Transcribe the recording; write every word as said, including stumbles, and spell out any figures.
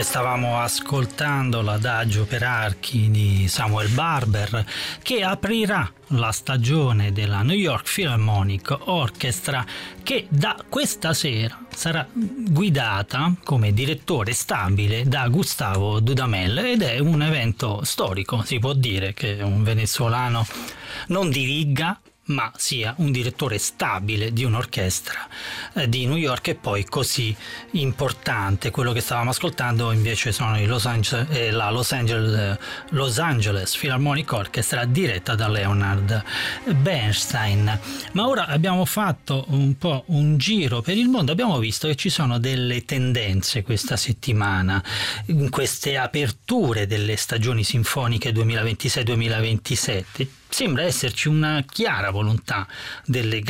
Stavamo ascoltando l'Adagio per archi di Samuel Barber, che aprirà la stagione della New York Philharmonic Orchestra, che da questa sera sarà guidata come direttore stabile da Gustavo Dudamel, ed è un evento storico. Si può dire che un venezuelano non diriga, ma sia un direttore stabile di un'orchestra eh, di New York, e poi così importante. Quello che stavamo ascoltando invece sono i Los Angeles, eh, la Los Angeles, eh, Los Angeles Philharmonic Orchestra, diretta da Leonard Bernstein. Ma ora abbiamo fatto un po' un giro per il mondo, abbiamo visto che ci sono delle tendenze questa settimana in queste aperture delle stagioni sinfoniche duemilaventisei duemilaventisette. Sembra esserci una chiara volontà delle